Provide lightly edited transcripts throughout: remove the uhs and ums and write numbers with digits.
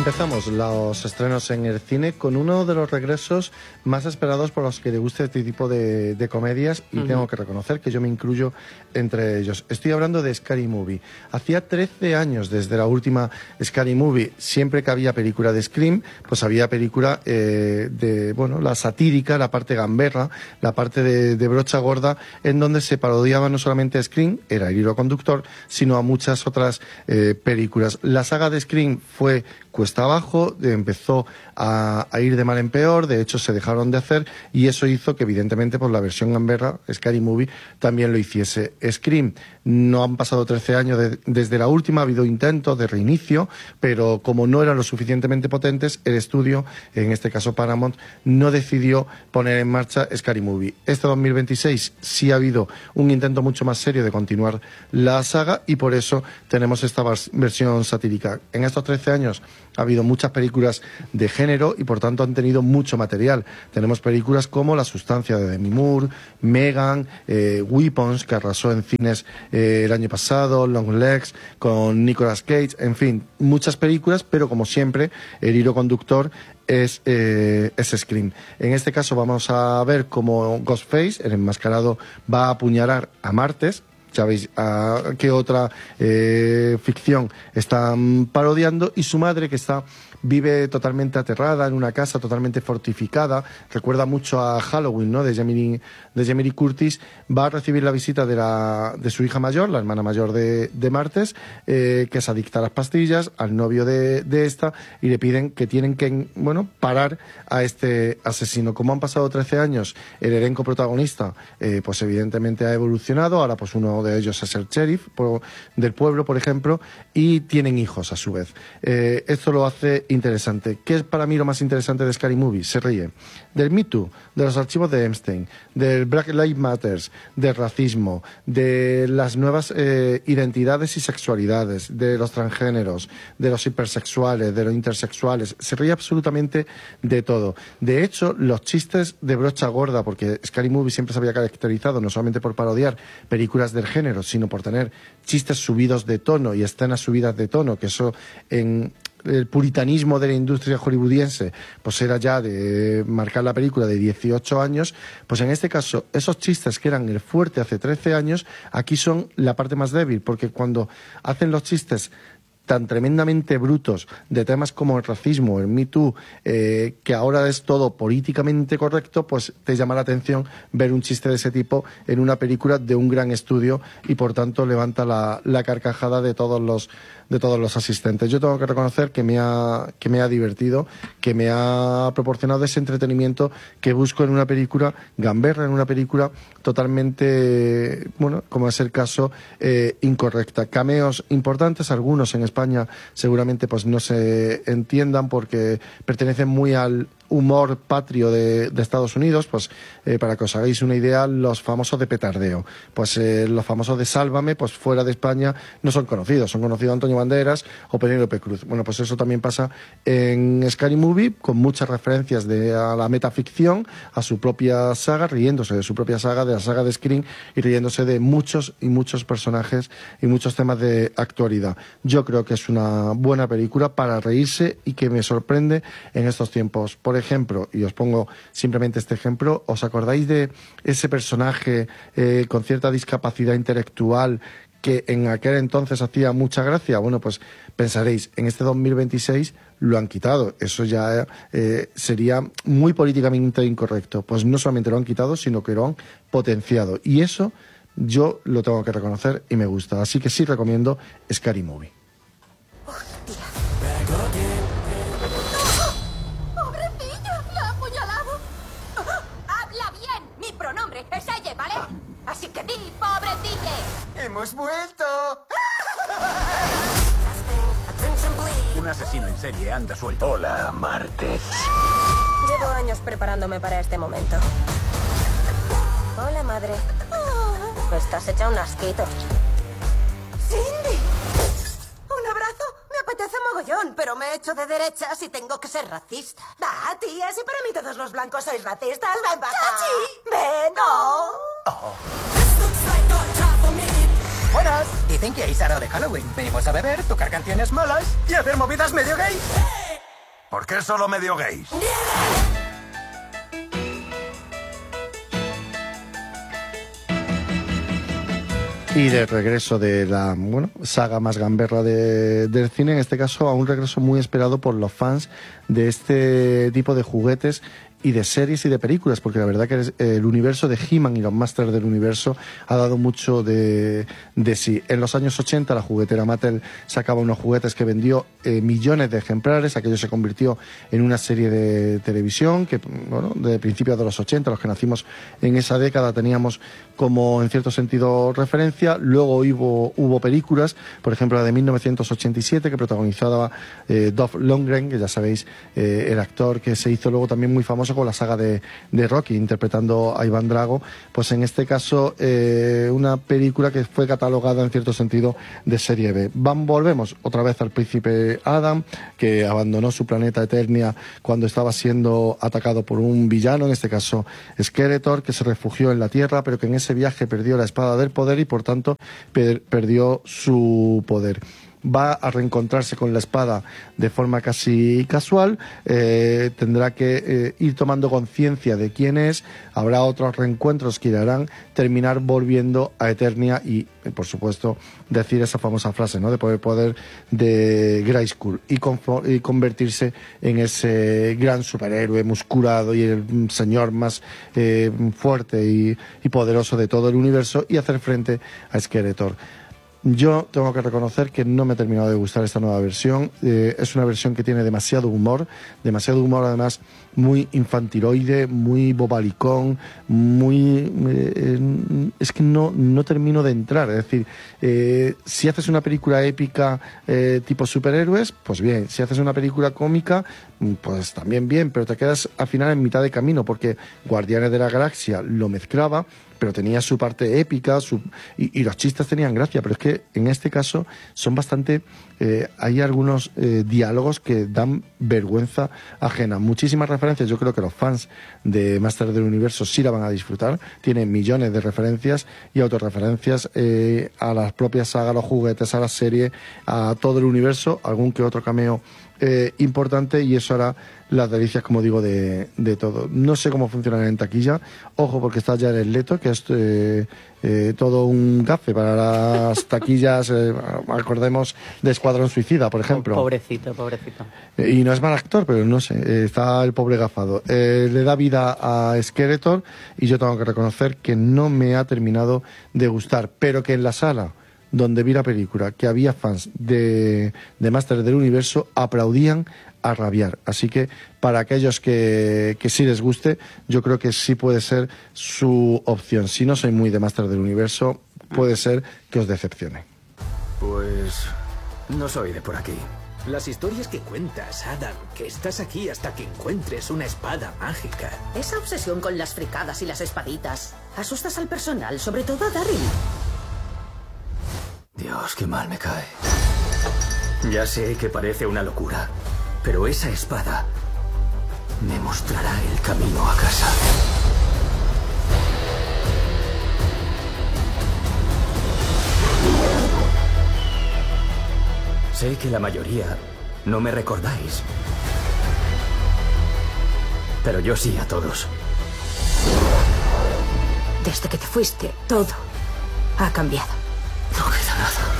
Empezamos los estrenos en el cine con uno de los regresos más esperados por los que le guste este tipo de comedias y tengo que reconocer que yo me incluyo entre ellos. Estoy hablando de Scary Movie. Hacía 13 años desde la última Scary Movie. Siempre que había película de Scream, pues había película de, bueno, la satírica, la parte gamberra, la parte de brocha gorda, en donde se parodiaba no solamente a Scream, era el hilo conductor, sino a muchas otras películas. La saga de Scream fue cuesta abajo, empezó a ir de mal en peor, de hecho se dejaron de hacer y eso hizo que evidentemente pues la versión gamberra, Scary Movie, también lo hiciese Scream. No han pasado 13 años desde la última, ha habido intentos de reinicio, pero como no eran lo suficientemente potentes, el estudio, en este caso Paramount, no decidió poner en marcha Scary Movie. Este 2026 sí ha habido un intento mucho más serio de continuar la saga y por eso tenemos esta versión satírica. En estos 13 años ha habido muchas películas de género y por tanto han tenido mucho material. Tenemos películas como La sustancia de Demi Moore, Megan, Weapons, que arrasó en cines el año pasado, Long Legs, con Nicolas Cage, en fin, muchas películas, pero como siempre, el hilo conductor es Scream. En este caso vamos a ver cómo Ghostface, el enmascarado, va a apuñalar a Martes. Ya veis qué otra ficción están parodiando, y su madre, que vive totalmente aterrada en una casa totalmente fortificada, recuerda mucho a Halloween, ¿no?, de Jamie Lee Curtis. Va a recibir la visita de su hija mayor, la hermana mayor de Martes, que es adicta a las pastillas, al novio de esta, y le piden que tienen que, bueno, parar a este asesino. Como han pasado 13 años, el elenco protagonista pues evidentemente ha evolucionado. Ahora pues uno de ellos es el sheriff del pueblo, por ejemplo, y tienen hijos a su vez. Esto lo hace interesante. ¿Qué es para mí lo más interesante de Scary Movie? Se ríe del Me Too, de los archivos de Epstein, del Black Lives Matter, del racismo, de las nuevas identidades y sexualidades, de los transgéneros, de los hipersexuales, de los intersexuales. Se ríe absolutamente de todo. De hecho, los chistes de brocha gorda, porque Scary Movie siempre se había caracterizado no solamente por parodiar películas del género, sino por tener chistes subidos de tono y escenas subidas de tono, que eso en el puritanismo de la industria hollywoodiense pues era ya de marcar la película de 18 años, pues en este caso esos chistes que eran el fuerte hace 13 años, aquí son la parte más débil, porque cuando hacen los chistes tan tremendamente brutos de temas como el racismo, el Me Too, que ahora es todo políticamente correcto, pues te llama la atención ver un chiste de ese tipo en una película de un gran estudio y por tanto levanta la carcajada de todos los asistentes. Yo tengo que reconocer que me ha divertido, que me ha proporcionado ese entretenimiento que busco en una película gamberra, en una película totalmente, bueno, como es el caso, incorrecta. Cameos importantes, algunos en España seguramente pues no se entiendan porque pertenecen muy al humor patrio de Estados Unidos, pues para que os hagáis una idea, los famosos de Petardeo, pues los famosos de Sálvame, pues fuera de España no son conocidos, son conocidos Antonio Banderas o Penélope Cruz. Bueno, pues eso también pasa en Scary Movie, con muchas referencias a la metaficción, a su propia saga, riéndose de su propia saga, de la saga de Scream, y riéndose de muchos y muchos personajes y muchos temas de actualidad. Yo creo que es una buena película para reírse y que me sorprende en estos tiempos. Por ejemplo, y os pongo simplemente este ejemplo, ¿os acordáis de ese personaje con cierta discapacidad intelectual que en aquel entonces hacía mucha gracia? Bueno, pues pensaréis, en este 2026 lo han quitado. Eso ya sería muy políticamente incorrecto. Pues no solamente lo han quitado, sino que lo han potenciado. Y eso yo lo tengo que reconocer y me gusta. Así que sí recomiendo Scary Movie. Es ella, ¿vale? Así que di, pobrecille. ¡Hemos vuelto! Un asesino en serie anda suelto. Hola, Martes. Llevo años preparándome para este momento. Hola, madre. Estás hecha un asquito. ¡Cindy! ¿Un abrazo? Me apetece mogollón, pero me he hecho de derechas y tengo que ser racista. Va, tía, si para mí todos los blancos sois racistas, ven para acá. ¡Chachi! ¡Ven, no! Oh. Buenas. Dicen que hay sábado de Halloween. Venimos a beber, tocar canciones malas y hacer movidas medio gay. ¿Por qué solo medio gays? Y de regreso de la saga más gamberra del cine, en este caso a un regreso muy esperado por los fans de este tipo de juguetes y de series y de películas, porque la verdad que el universo de He-Man y los Masters del Universo ha dado mucho de sí. En los años 80 la juguetera Mattel sacaba unos juguetes que vendió millones de ejemplares. Aquello se convirtió en una serie de televisión que, de principios de los 80, los que nacimos en esa década teníamos como en cierto sentido referencia. Luego hubo películas, por ejemplo la de 1987 que protagonizaba Dolph Lundgren, que ya sabéis, el actor que se hizo luego también muy famoso con la saga de Rocky, interpretando a Iván Drago. Pues en este caso una película que fue catalogada en cierto sentido de serie B. Volvemos otra vez al príncipe Adam, que abandonó su planeta Eternia cuando estaba siendo atacado por un villano, en este caso Skeletor, que se refugió en la Tierra, pero que en ese viaje perdió la espada del poder y por tanto perdió su poder. Va a reencontrarse con la espada de forma casi casual, tendrá que ir tomando conciencia de quién es, habrá otros reencuentros que le harán terminar volviendo a Eternia y, por supuesto, decir esa famosa frase, ¿no?, de poder de Grayskull y convertirse en ese gran superhéroe musculado y el señor más fuerte y poderoso de todo el universo y hacer frente a Skeletor. Yo tengo que reconocer que no me ha terminado de gustar esta nueva versión. Es una versión que tiene demasiado humor además muy infantiloide, muy bobalicón, es que no termino de entrar. Es decir, si haces una película épica tipo superhéroes, pues bien. Si haces una película cómica, pues también bien, pero te quedas al final en mitad de camino, porque Guardianes de la Galaxia lo mezclaba, pero tenía su parte épica y los chistes tenían gracia, pero es que en este caso son bastante... hay algunos diálogos que dan vergüenza ajena. Muchísimas referencias, yo creo que los fans de Masters del Universo sí la van a disfrutar. Tiene millones de referencias y autorreferencias a las propias sagas, a los juguetes, a la serie, a todo el universo, algún que otro cameo importante, y eso hará las delicias, como digo, de todo. No sé cómo funcionará en taquilla. Ojo, porque está ya el Leto, que es todo un gafe para las taquillas. Acordemos de Escuadrón Suicida, por ejemplo. Pobrecito. Y no es mal actor, pero no sé, está el pobre gafado. Le da vida a Skeletor y yo tengo que reconocer que no me ha terminado de gustar, pero que en la sala donde vi la película, que había fans de Masters del Universo, aplaudían a rabiar. Así que para aquellos que sí les guste, yo creo que sí puede ser su opción. Si no soy muy de Masters del Universo, puede ser que os decepcione. Pues no soy de por aquí. Las historias que cuentas, Adam, que estás aquí hasta que encuentres una espada mágica. Esa obsesión con las fricadas y las espaditas. Asustas al personal, sobre todo a Daryl. Dios, qué mal me cae. Ya sé que parece una locura, pero esa espada me mostrará el camino a casa. Sé que la mayoría no me recordáis, pero yo sí a todos. Desde que te fuiste, todo ha cambiado. No queda nada.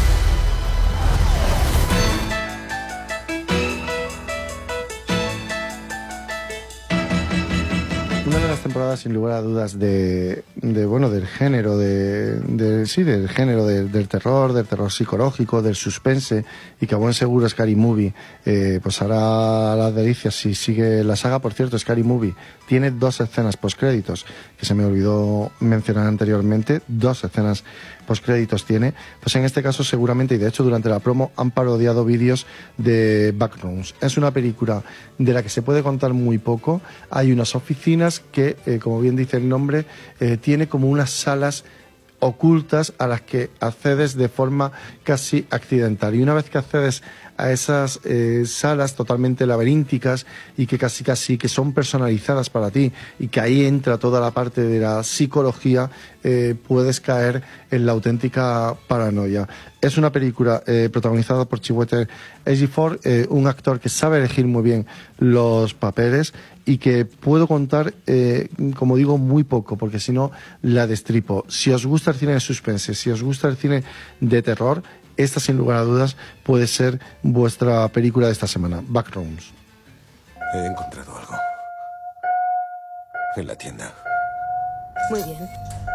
Una de las temporadas, sin lugar a dudas, del género, del género del terror psicológico, del suspense, y que a buen seguro Scary Movie pues hará las delicias si sigue la saga. Por cierto, Scary Movie tiene 2 escenas postcréditos, que se me olvidó mencionar anteriormente. 2 escenas postcréditos tiene. Pues en este caso seguramente, y de hecho durante la promo han parodiado vídeos de Backrooms. Es una película de la que se puede contar muy poco. Hay unas oficinas que, como bien dice el nombre, tiene como unas salas ocultas a las que accedes de forma casi accidental, y una vez que accedes a esas salas totalmente laberínticas y que casi que son personalizadas para ti, y que ahí entra toda la parte de la psicología, puedes caer en la auténtica paranoia. Es una película protagonizada por Chiwetel Ejiofor, un actor que sabe elegir muy bien los papeles y que puedo contar, como digo, muy poco, porque si no la destripo. Si os gusta el cine de suspense, si os gusta el cine de terror, esta sin lugar a dudas puede ser vuestra película de esta semana, Backrooms. He encontrado algo. En la tienda. Muy bien.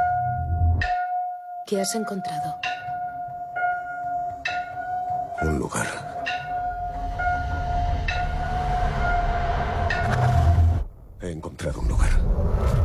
¿Qué has encontrado? Un lugar. He encontrado un lugar.